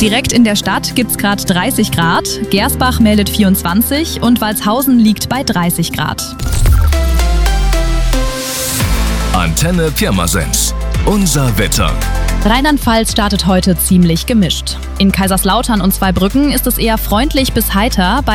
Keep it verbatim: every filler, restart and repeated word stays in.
Direkt in der Stadt gibt's gerade dreißig Grad, Gersbach meldet vierundzwanzig und Walshausen liegt bei dreißig Grad. Antenne Pirmasens. Unser Wetter. Rheinland-Pfalz startet heute ziemlich gemischt. In Kaiserslautern und Zweibrücken ist es eher freundlich bis heiter, bei